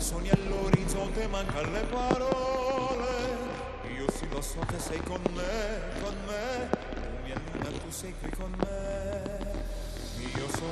sogni all'orizzonte, mancano le parole. Io sì lo so che sei con me, con me. Tu mia luna, tu sei qui con me.